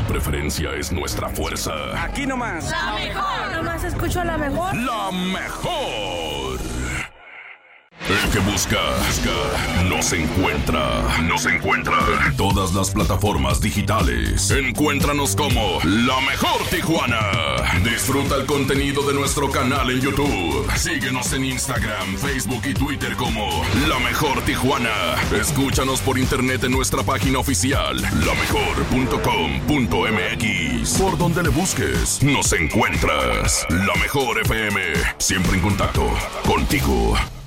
preferencia es nuestra fuerza. Aquí nomás. La mejor. Nomás escucho a la mejor. La mejor. El que busca, nos encuentra. En todas las plataformas digitales. Encuéntranos como La Mejor Tijuana. Disfruta el contenido de nuestro canal en YouTube. Síguenos en Instagram, Facebook y Twitter como La Mejor Tijuana. Escúchanos por internet en nuestra página oficial, lamejor.com.mx. Por donde le busques, nos encuentras. La Mejor FM, siempre en contacto contigo.